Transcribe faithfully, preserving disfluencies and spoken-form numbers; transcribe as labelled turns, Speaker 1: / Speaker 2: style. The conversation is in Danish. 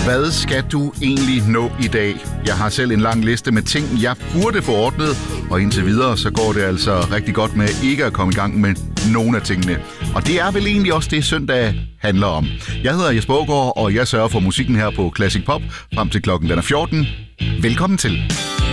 Speaker 1: Hvad skal du egentlig nå i dag? Jeg har selv en lang liste med ting, jeg burde få ordnet, og indtil videre så går det altså rigtig godt med ikke at komme i gang med nogle af tingene. Og det er vel egentlig også det, søndag handler om. Jeg hedder Jesper Aagaard, og jeg sørger for musikken her på Classic Pop frem til klokken den er fjorten. Velkommen til.